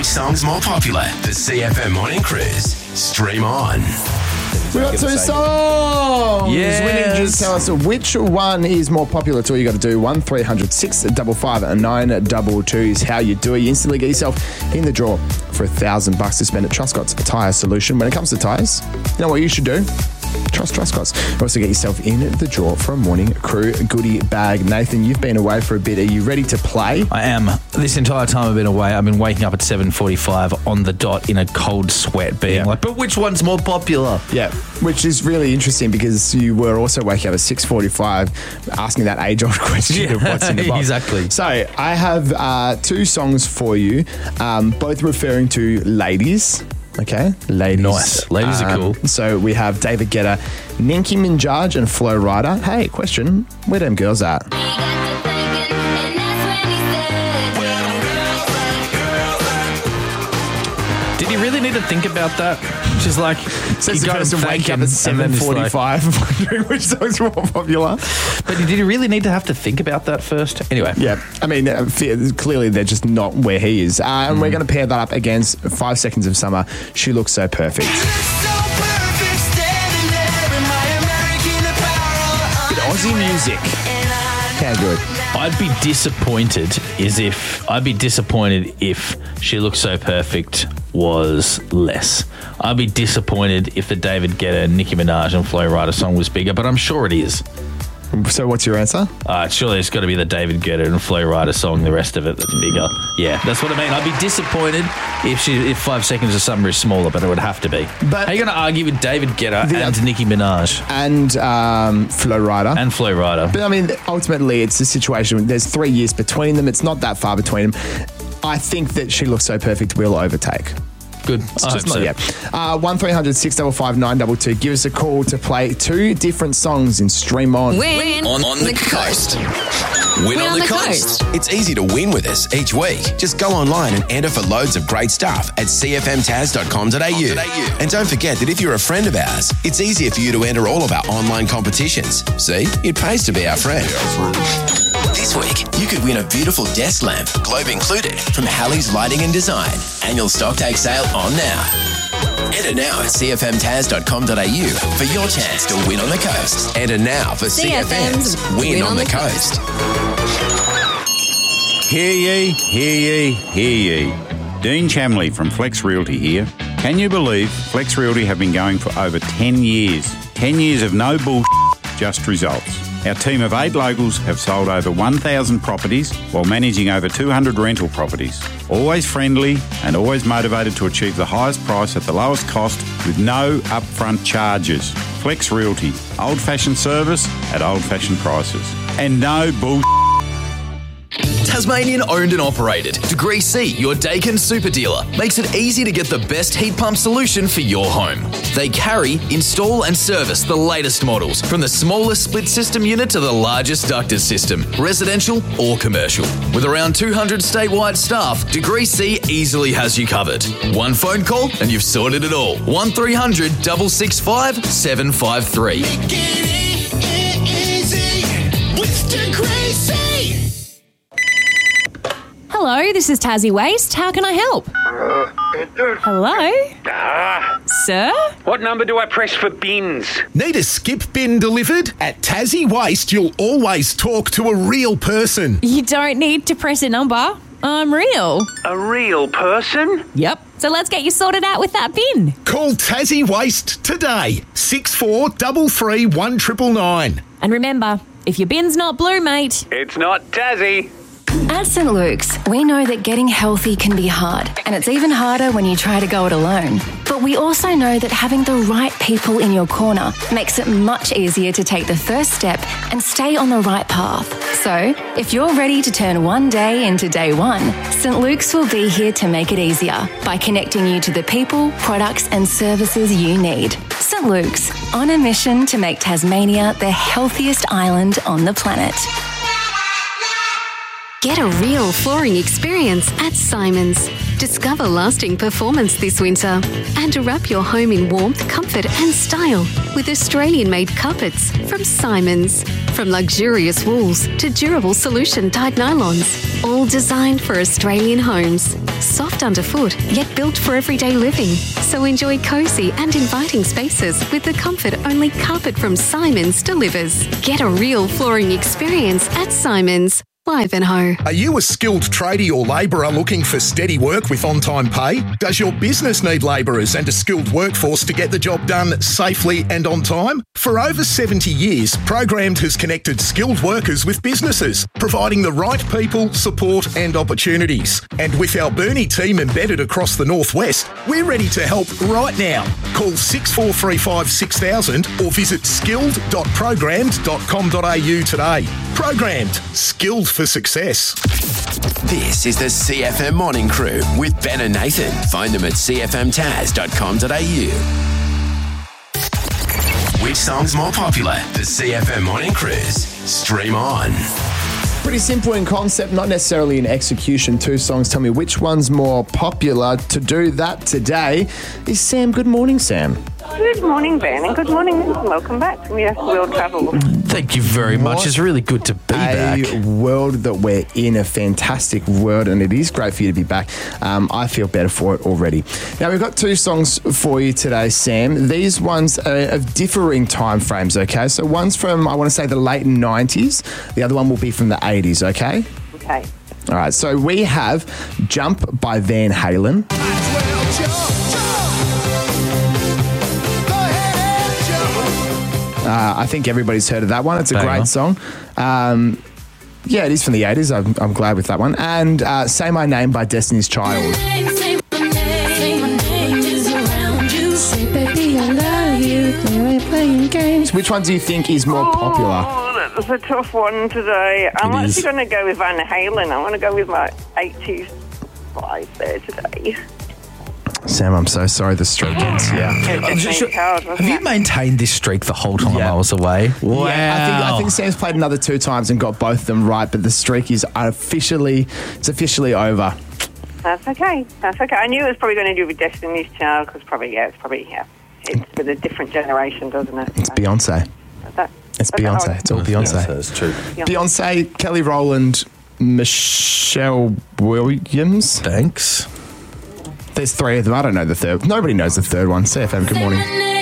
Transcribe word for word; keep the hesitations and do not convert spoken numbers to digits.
Which song's more popular? The C F M Morning Cruise. Stream on. We got two songs. Yes. We need you to tell us which one is more popular. That's all you got to do. One three hundred six five five nine two two is how you do it. You instantly get yourself in the draw for a thousand bucks to spend at Truscott's Tyre Solution. When it comes to tyres, you know what you should do? Trust Truscott's. You also get yourself in the draw for a morning crew goodie bag. Nathan, you've been away for a bit. Are you ready to play? I am. This entire time I've been away, I've been waking up at seven forty-five on the dot in a cold sweat, being Yeah. like, but which one's more popular? Yeah, which is really interesting because you were also waking up at six forty-five asking that age-old question of what's in the box. Exactly. So I have uh, two songs for you, um, both referring to ladies. Okay, ladies. Nice. Ladies are cool. So we have David Guetta, Nicki Minaj and Flo Rida. Hey, question, where them girls at? Did he really need to think about that? Just like, Says you the go person and wake thank up him, at and seven then it's like- forty-five wondering which songs were more popular. But did he really need to have to think about that first? Anyway. Yeah, I mean, uh, fe- clearly they're just not where he is. Uh, and Mm. we're going to pair that up against Five Seconds of Summer, She Looks So Perfect. Bit Aussie music. How good. I'd be disappointed is if I'd be disappointed if She Looks So Perfect was less. I'd be disappointed if the David Guetta, Nicki Minaj and Flo Rida song was bigger, but I'm sure it is. So what's your answer? Uh, surely it's got to be the David Guetta and Flo Rida song, the rest of it that's bigger. Yeah, that's what I mean. I'd be disappointed if she, if Five Seconds of Summer is smaller, but it would have to be. But- how are you going to argue with David Guetta The- and Nicki Minaj And um, Flo Rida. and Flo Rida? But I mean, ultimately, it's a situation where there's three years between them. It's not that far between them. I think that She Looks So Perfect will overtake. Good. It's I just hope not so. yet. Uh, one three hundred six five five nine two two. Give us a call to play two different songs in Stream On. Win On, on the coast. Win, on, the, coast. It's easy to win with us each week. Just go online and enter for loads of great stuff at c f m taz dot com dot a u. And don't forget that if you're a friend of ours, it's easier for you to enter all of our online competitions. See, it pays to be our friend. This week, you could win a beautiful desk lamp, globe included, from Halley's Lighting and Design. Annual stock take sale on now. Enter now at c f m taz dot com dot a u for your chance to win on the coast. Enter now for C F M's Win, on, the, coast. Hear ye, hear ye, hear ye. Dean Chamley from Flex Realty here. Can you believe Flex Realty have been going for over ten years? ten years of no bullshit, just results. Our team of eight locals have sold over one thousand properties while managing over two hundred rental properties. Always friendly and always motivated to achieve the highest price at the lowest cost with no upfront charges. Flex Realty, old-fashioned service at old-fashioned prices. And no bullshit. Tasmanian owned and operated. Degree C, your Dakin super dealer, makes it easy to get the best heat pump solution for your home. They carry, install and service the latest models, from the smallest split system unit to the largest ducted system, residential or commercial. With around two hundred statewide staff, Degree C easily has you covered. One phone call and you've sorted it all. one three hundred six six five seven five three. Make it easy with Degree C. Hello, this is Tassie Waste. How can I help? Hello? Ah, Sir? what number do I press for bins? Need a skip bin delivered? At Tassie Waste, you'll always talk to a real person. You don't need to press a number. I'm real. A real person? Yep. So let's get you sorted out with that bin. Call Tassie Waste today. six four three three one nine nine. And remember, if your bin's not blue, mate. It's not Tassie. At Saint Luke's, we know that getting healthy can be hard, and it's even harder when you try to go it alone. But we also know that having the right people in your corner makes it much easier to take the first step and stay on the right path. So, if you're ready to turn one day into day one, Saint Luke's will be here to make it easier by connecting you to the people, products and services you need. Saint Luke's, on a mission to make Tasmania the healthiest island on the planet. Get a real flooring experience at Simons. Discover lasting performance this winter and wrap your home in warmth, comfort and style with Australian-made carpets from Simons. From luxurious wools to durable solution-dyed nylons, all designed for Australian homes. Soft underfoot, yet built for everyday living. So enjoy cosy and inviting spaces with the comfort only carpet from Simons delivers. Get a real flooring experience at Simons. Ivanhoe. Are you a skilled tradie or labourer looking for steady work with on-time pay? Does your business need labourers and a skilled workforce to get the job done safely and on time? For over seventy years, Programmed has connected skilled workers with businesses, providing the right people, support and opportunities. And with our Burnie team embedded across the Northwest, we're ready to help right now. Call six four three five six thousand or visit skilled dot programmed dot com dot a u today. Programmed. Skilled for success. This is the C F M Morning Crew with Ben and Nathan. Find them at c f m taz dot com dot a u. Which song's more popular? The C F M Morning Cruise. Stream on. Pretty simple in concept, not necessarily in execution. Two songs. Tell me which one's more popular. To do that today is Sam. Good morning, Sam. Good morning, Ben, and good morning. Welcome back from your world travel. Thank you very much. What It's really good to be a back. world that we're in, a fantastic world, and it is great for you to be back. Um, I feel better for it already. Now, we've got two songs for you today, Sam. These ones are of differing time frames, okay? So one's from, I want to say, the late nineties. The other one will be from the eighties, okay? Okay. All right, so we have Jump by Van Halen. Uh, I think everybody's heard of that one. It's a Bang great on. song. Um, yeah, it is from the eighties. I'm, I'm glad with that one. And uh, Say My Name by Destiny's Child. Which one do you think is more popular? Oh, that was a tough one today. I'm It actually is. going to go with Van Halen. I want to go with my eighties vibe there today. Sam, I'm so sorry the streak ends here. Have you maintained this streak the whole time Yeah. I was away? Wow. Yeah, I think, I think Sam's played another two times and got both of them right, but the streak is officially, it's officially over. That's okay. That's okay. I knew it was probably going to do with Destiny's Child because probably, yeah, it's probably, yeah, it's with a different generation, doesn't it? It's Beyonce. That, It's that's how Beyonce. It's all Beyonce. That's true. Beyonce, Kelly Rowland, Michelle Williams. Thanks. There's three of them. I don't know the third. Nobody knows the third one. C F M, good morning.